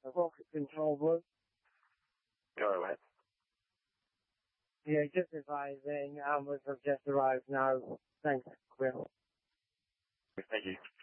rocket control room. Go ahead. Yeah, just advising, ambulance have just arrived now. Thanks, Will. Thank you.